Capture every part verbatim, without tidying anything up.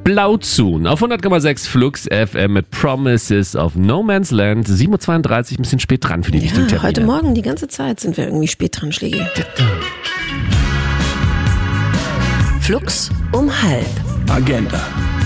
Blauzun auf hundert Komma sechs Flux F M mit Promises of No Man's Land. sieben Uhr zweiunddreißig, ein bisschen spät dran für die ja, wichtigen Termine. Heute Morgen, die ganze Zeit sind wir irgendwie spät dran, Schlägi. Flux um halb. Agenda.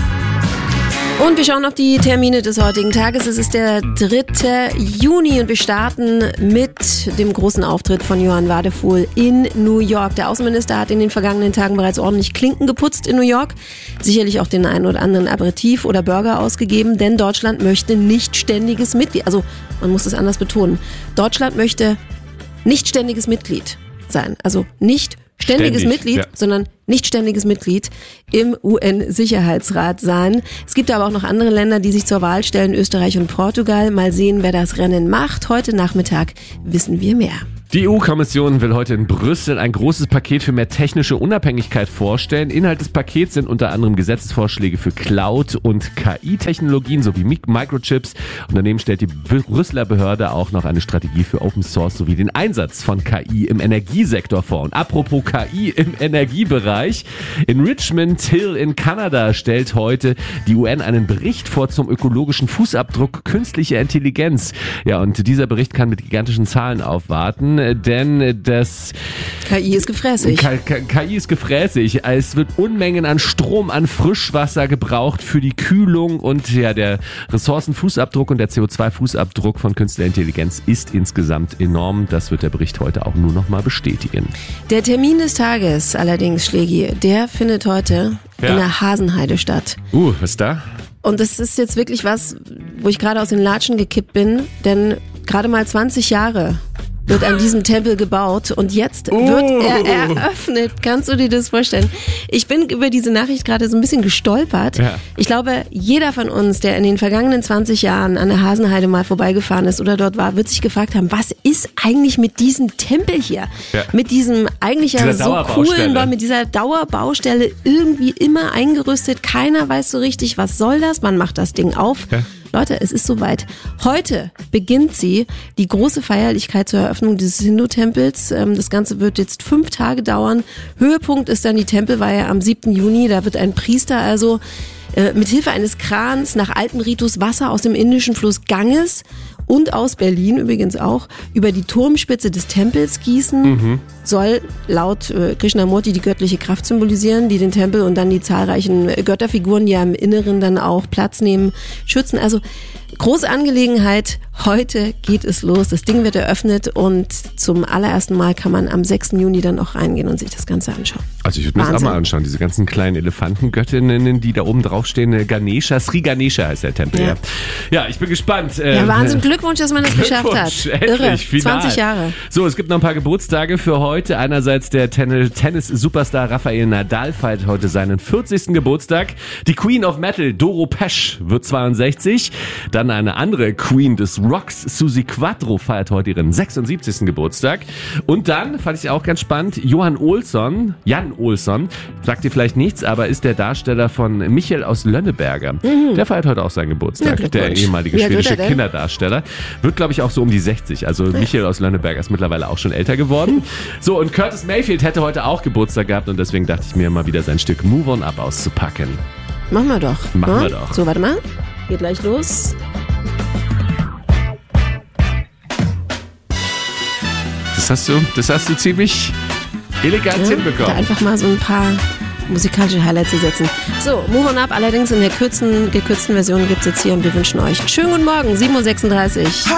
Und wir schauen auf die Termine des heutigen Tages. Es ist der dritte Juni und wir starten mit dem großen Auftritt von Johann Wadefuhl in New York. Der Außenminister hat in den vergangenen Tagen bereits ordentlich Klinken geputzt in New York. Sicherlich auch den einen oder anderen Aperitif oder Burger ausgegeben, denn Deutschland möchte nicht ständiges Mitglied, also man muss es anders betonen, Deutschland möchte nicht ständiges Mitglied sein, also nicht ständiges Ständig, Mitglied, ja. sondern nicht ständiges Mitglied im U N-Sicherheitsrat sein. Es gibt aber auch noch andere Länder, die sich zur Wahl stellen, Österreich und Portugal. Mal sehen, wer das Rennen macht. Heute Nachmittag wissen wir mehr. Die E U-Kommission will heute in Brüssel ein großes Paket für mehr technische Unabhängigkeit vorstellen. Inhalt des Pakets sind unter anderem Gesetzesvorschläge für Cloud- und K I-Technologien sowie Microchips. Und daneben stellt die Brüsseler Behörde auch noch eine Strategie für Open Source sowie den Einsatz von K I im Energiesektor vor. Und apropos K I im Energiebereich, in Richmond Hill in Kanada stellt heute die U N einen Bericht vor zum ökologischen Fußabdruck künstlicher Intelligenz. Ja, und dieser Bericht kann mit gigantischen Zahlen aufwarten. Denn das K I ist gefräßig. K- K- K I ist gefräßig. Es wird Unmengen an Strom, an Frischwasser gebraucht für die Kühlung und ja, der Ressourcenfußabdruck und der C O zwei Fußabdruck von künstlicher Intelligenz ist insgesamt enorm. Das wird der Bericht heute auch nur noch mal bestätigen. Der Termin des Tages allerdings, Schlägi, der findet heute Ja. in der Hasenheide statt. Uh, was ist da? Und das ist jetzt wirklich was, wo ich gerade aus den Latschen gekippt bin, denn gerade mal zwanzig Jahre wird an diesem Tempel gebaut und jetzt Oh. wird er eröffnet. Kannst du dir das vorstellen? Ich bin über diese Nachricht gerade so ein bisschen gestolpert. Ja. Ich glaube, jeder von uns, der in den vergangenen zwanzig Jahren an der Hasenheide mal vorbeigefahren ist oder dort war, wird sich gefragt haben, was ist eigentlich mit diesem Tempel hier? Ja. Mit diesem eigentlich ja Dieser so Dauerbaustelle. coolen, mit dieser Dauerbaustelle irgendwie immer eingerüstet. Keiner weiß so richtig, was soll das? Man macht das Ding auf. Ja. Leute, es ist soweit. Heute beginnt sie, die große Feierlichkeit zur Eröffnung dieses Hindu-Tempels. Das Ganze wird jetzt fünf Tage dauern. Höhepunkt ist dann die Tempelweihe am siebten Juni. Da wird ein Priester also äh, mit Hilfe eines Krans nach altem Ritus Wasser aus dem indischen Fluss Ganges und aus Berlin übrigens auch über die Turmspitze des Tempels gießen. Mhm. Soll laut äh, Krishnamurti die göttliche Kraft symbolisieren, die den Tempel und dann die zahlreichen Götterfiguren, die ja im Inneren dann auch Platz nehmen, schützen. Also große Angelegenheit. Heute geht es los. Das Ding wird eröffnet und zum allerersten Mal kann man am sechsten Juni dann auch reingehen und sich das Ganze anschauen. Also ich würde mir das auch Wahnsinn. mal anschauen, diese ganzen kleinen Elefantengöttinnen, die da oben draufstehen. Ganesha, Sri Ganesha heißt der Tempel. Ja, Ja. ja ich bin gespannt. Ja, Wahnsinn. Glückwunsch, dass man das geschafft hat. Glückwunsch, endlich, Irre. final. zwanzig Jahre. So, es gibt noch ein paar Geburtstage für heute. Einerseits der Ten- Tennis-Superstar Rafael Nadal feiert heute seinen vierzigsten Geburtstag. Die Queen of Metal, Doro Pesch, wird zweiundsechzig. Dann eine andere Queen des Rocks, Suzi Quatro, feiert heute ihren sechsundsiebzigsten Geburtstag. Und dann, fand ich auch ganz spannend, Johan Olsson, Jan Olsson, sagt dir vielleicht nichts, aber ist der Darsteller von Michael aus Lönneberger. Mhm. Der feiert heute auch seinen Geburtstag. Ja, Der Glückwunsch. ehemalige Wie alt wird schwedische er denn? Kinderdarsteller. Wird, glaube ich, auch so um die sechzig. Also Michael aus Lönneberger ist mittlerweile auch schon älter geworden. So, und Curtis Mayfield hätte heute auch Geburtstag gehabt und deswegen dachte ich mir mal wieder sein Stück Move On Up auszupacken. Machen wir doch. Machen ne? wir doch. So, warte mal. Geht gleich los. Das hast du, das hast du ziemlich elegant Ja, da hinbekommen. einfach mal so ein paar musikalische Highlights zu setzen. So, Move On Up, allerdings in der kürzen, gekürzten Version gibt es jetzt hier und wir wünschen euch einen schönen guten Morgen, sieben Uhr sechsunddreißig.